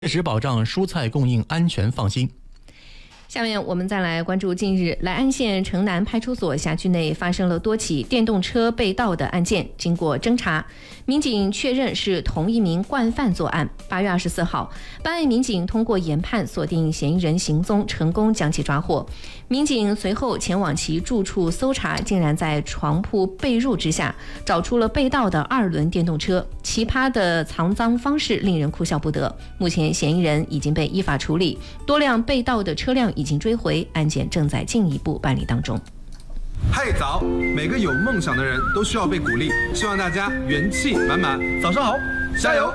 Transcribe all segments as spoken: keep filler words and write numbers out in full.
切实保障蔬菜供应安全放心。 下面我们再来关注近日莱安县城南派出所辖区内发生了多起电动车被盗的案件。经过侦查，民警确认是同一名惯犯作案。八月二十四号，办案民警通过研判锁定嫌疑人行踪，成功将其抓获。民警随后前往其住处搜查，竟然在床铺被褥之下找出了被盗的二轮电动车。奇葩的藏赃方式令人哭笑不得。目前嫌疑人已经被依法处理，多辆被盗的车辆已经追回，案件正在进一步办理当中。 嗨，早！每个有梦想的人都需要被鼓励，希望大家元气满满。早上好，加油！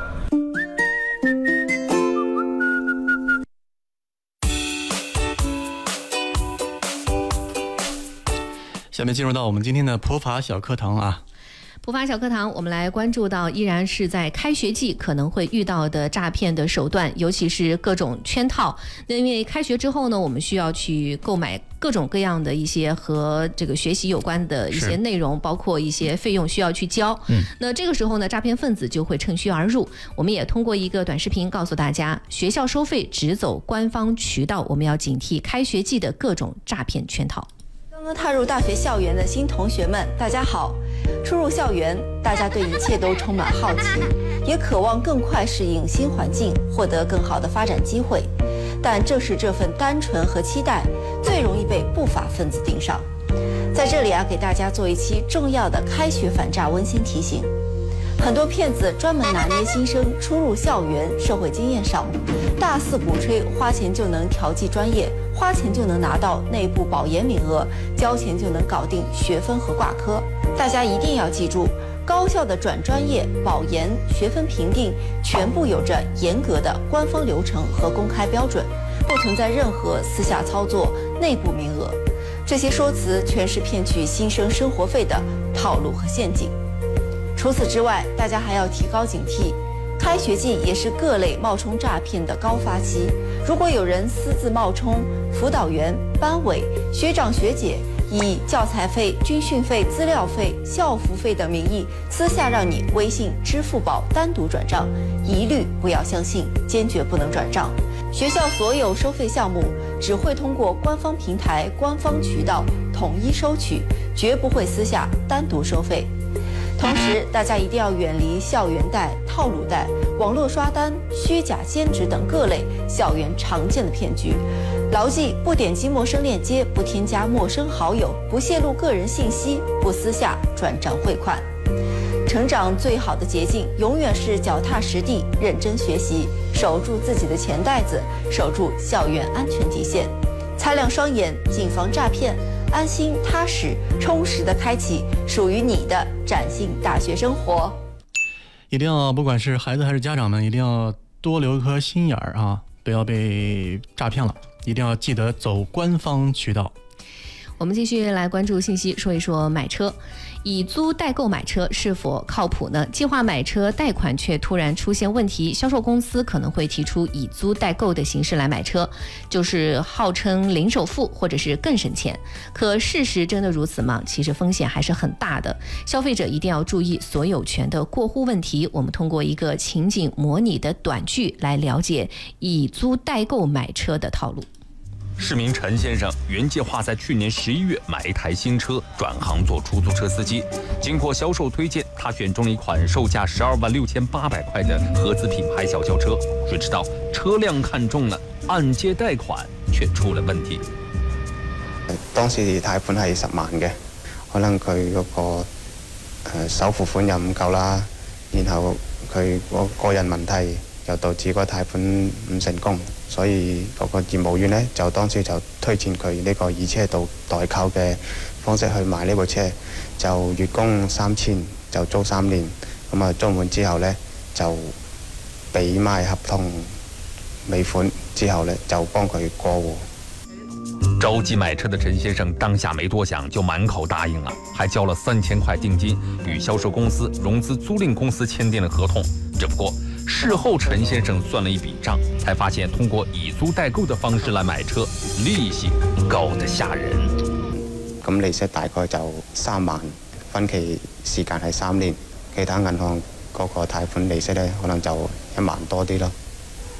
下面进入到我们今天的普法小课堂啊。 普法小课堂，我们来关注到依然是在开学季可能会遇到的诈骗的手段，尤其是各种圈套。那因为开学之后呢，我们需要去购买各种各样的一些和这个学习有关的一些内容，包括一些费用需要去交。嗯，那这个时候呢，诈骗分子就会趁虚而入。我们也通过一个短视频告诉大家，学校收费只走官方渠道，我们要警惕开学季的各种诈骗圈套。 刚刚踏入大学校园的新同学们，大家好！初入校园，大家对一切都充满好奇，也渴望更快适应新环境，获得更好的发展机会。但正是这份单纯和期待，最容易被不法分子盯上。在这里啊，给大家做一期重要的开学反诈温馨提醒。很多骗子专门拿捏新生初入校园，社会经验少，大肆鼓吹花钱就能调剂专业，花钱就能拿到内部保研名额，交钱就能搞定学分和挂科。大家一定要记住，高校的转专业、保研、学分评定全部有着严格的官方流程和公开标准，不存在任何私下操作、内部名额。这些说辞全是骗取新生生活费的套路和陷阱。除此之外，大家还要提高警惕，开学季也是各类冒充诈骗的高发期。如果有人私自冒充辅导员、班委、学长学姐，以教材费、军训费、资料费、校服费的名义，私下让你微信、支付宝单独转账，一律不要相信，坚决不能转账。学校所有收费项目只会通过官方平台、官方渠道统一收取，绝不会私下单独收费。同时，大家一定要远离校园贷、套路贷、网络刷单、虚假兼职等各类校园常见的骗局。牢记：不点击陌生链接，不添加陌生好友，不泄露个人信息，不私下转账汇款。成长最好的捷径，永远是脚踏实地、认真学习，守住自己的钱袋子，守住校园安全底线，擦亮双眼，谨防诈骗。安心踏实充实地开启属于你的崭新大学生活。 一定要不管是孩子还是家长们，一定要多留一颗心眼儿啊，不要被诈骗了，一定要记得走官方渠道。 我们继续来关注信息，说一说买车。以租代购买车是否靠谱呢？计划买车贷款却突然出现问题，销售公司可能会提出以租代购的形式来买车，就是号称零首付或者是更省钱。可事实真的如此吗？其实风险还是很大的，消费者一定要注意所有权的过户问题。我们通过一个情景模拟的短剧来了解以租代购买车的套路。 市民陈先生原计划在去年十一月买一台新车，转行做出租车司机。经过销售推荐，他选中了一款售价十二万六千八百块的合资品牌小轿车。谁知道车辆看中了，按揭贷款却出了問題。 當時貸款係十萬嘅，可能佢嗰個誒首付款又唔夠啦，然後佢個個人問題又導致個貸款唔成功。所以嗰個業務員呢，就當時就推薦佢呢個以車到代購嘅方式去買呢部車，就月供三千，就租三年。咁啊租滿之後呢，就俾埋合同尾款之後呢，就幫佢過戶。 着急买车的陈先生当下没多想，就满口答应了，还交了三千块定金，与销售公司、融资租赁公司签订了合同。只不過事後陳先生算了一筆賬，才發現通過以租代購的方式來買車，利息高得嚇人。 咁利息大概就三萬，分期時間係三年，其他銀行嗰個貸款利息咧，可能就一萬多啲咯。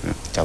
嗯，就